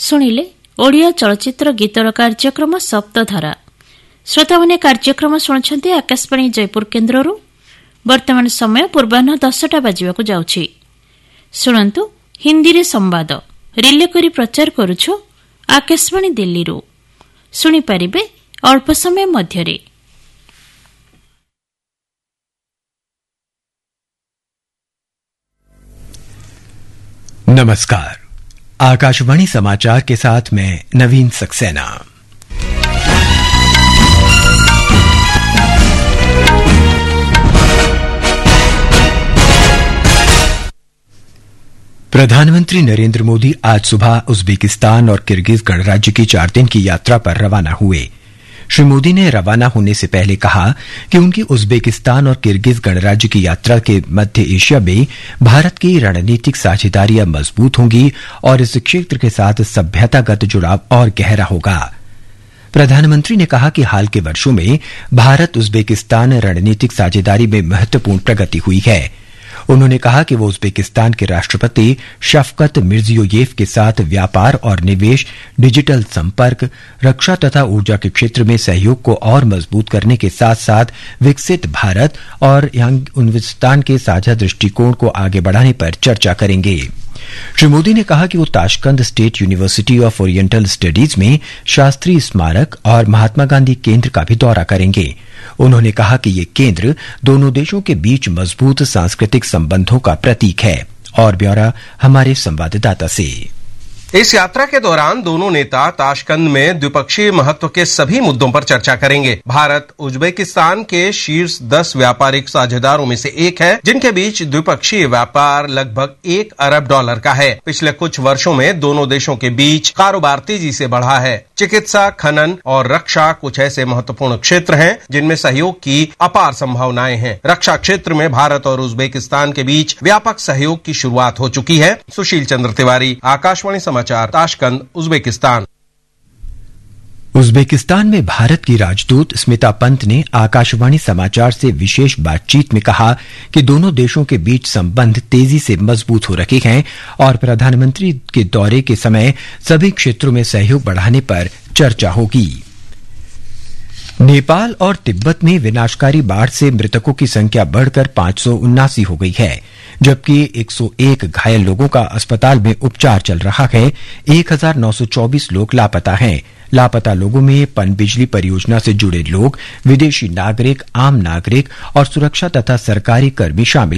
ଶୁଣିଲେ ଓଡ଼ିଆ ଚଳଚ୍ଚିତ୍ର ଗୀତର କାର୍ଯ୍ୟକ୍ରମ ସପ୍ତଧାରା। ଶ୍ରୋତାମାନେ କାର୍ଯ୍ୟକ୍ରମ ଶୁଣୁଛନ୍ତି ଆକାଶବାଣୀ ଜୟପୁର କେନ୍ଦ୍ରରୁ। ବର୍ତ୍ତମାନ ସମୟ ପୂର୍ବାହ୍ନ 10ଟା ବାଜିବାକୁ ଯାଉଛି। ଶୁଣନ୍ତୁ ହିନ୍ଦୀରେ ସମ୍ବାଦ ରିଲେ କରି ପ୍ରଚାର କରୁଛୁ ଆକାଶବାଣୀ ଦିଲ୍ଲୀରୁ। ଶୁଣିପାରିବେ ଅଳ୍ପ ସମୟ ମଧ୍ୟରେ। नमस्कार। आकाशवाणी समाचार के साथ मैं नवीन सक्सेना। प्रधानमंत्री नरेंद्र मोदी आज सुबह उज्बेकिस्तान और किर्गिज गणराज्य की 4 दिन की यात्रा पर रवाना हुए। श्री मोदी ने रवाना होने से पहले कहा कि उनकी उज्बेकिस्तान और किर्गिज गणराज्य की यात्रा के मध्य एशिया में भारत की रणनीतिक साझेदारियां मजबूत होंगी और इस क्षेत्र के साथ सभ्यतागत जुड़ाव और गहरा होगा। प्रधानमंत्री ने कहा कि हाल के वर्षों में भारत उज्बेकिस्तान रणनीतिक साझेदारी में महत्वपूर्ण प्रगति हुई है। उन्होंने कहा कि वो उज्बेकिस्तान के राष्ट्रपति शफकत मिर्जियोयेव के साथ व्यापार और निवेश, डिजिटल संपर्क, रक्षा तथा ऊर्जा के क्षेत्र में सहयोग को और मजबूत करने के साथ साथ विकसित भारत और उज्बेकिस्तान के साझा दृष्टिकोण को आगे बढ़ाने पर चर्चा करेंगे। श्री मोदी ने कहा कि वो Tashkent state university of oriental studies में शास्त्री स्मारक और महात्मा गांधी केंद्र का भी दौरा करेंगे। उन्होंने कहा कि ये केंद्र दोनों देशों के बीच मजबूत सांस्कृतिक संबंधों का प्रतीक है। और ब्यौरा हमारे संवाददाता से। इस यात्रा के दौरान दोनों नेता ताशकंद में द्विपक्षीय महत्व के सभी मुद्दों पर चर्चा करेंगे। भारत उज्बेकिस्तान के शीर्ष 10 व्यापारिक साझेदारों में से एक है, जिनके बीच द्विपक्षीय व्यापार लगभग $1 अरब का है। पिछले कुछ वर्षों में दोनों देशों के बीच कारोबार तेजी से बढ़ा है। चिकित्सा, खनन और रक्षा कुछ ऐसे महत्वपूर्ण क्षेत्र हैं जिनमें सहयोग की अपार संभावनाएं हैं। रक्षा क्षेत्र में भारत और उज्बेकिस्तान के बीच व्यापक सहयोग की शुरुआत हो चुकी है। सुशील चंद्र तिवारी, आकाशवाणी समाचार, ताशकंद, उज्बेकिस्तान। उज्बेकिस्तान में भारत की राजदूत स्मिता पंत ने आकाशवाणी समाचार से विशेष बातचीत में कहा कि दोनों देशों के बीच संबंध तेजी से मजबूत हो रहे हैं और प्रधानमंत्री के दौरे के समय सभी क्षेत्रों में सहयोग बढ़ाने पर चर्चा होगी। नेपाल और तिब्बत में विनाशकारी बाढ़ से मृतकों की संख्या बढ़कर 579 हो गई है, जबकि 101 घायल लोगों का अस्पताल में उपचार चल रहा है। 1924 लोग लापता हैं। लापता लोगों में पनबिजली परियोजना से जुड़े लोग, विदेशी नागरिक, आम नागरिक और सुरक्षा तथा सरकारी कर्मी शामिल